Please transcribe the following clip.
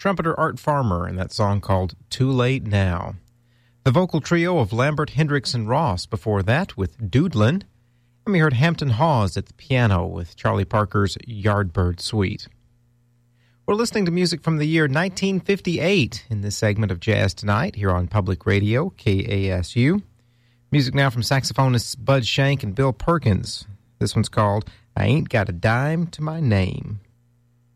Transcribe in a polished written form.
trumpeter Art Farmer and that song called Too Late Now. The vocal trio of Lambert, Hendricks, and Ross before that with Doodlin'. And we heard Hampton Hawes at the piano with Charlie Parker's Yardbird Suite. We're listening to music from the year 1958 in this segment of Jazz Tonight here on Public Radio, KASU. Music now from saxophonists Bud Shank and Bill Perkins. This one's called I Ain't Got a Dime to My Name.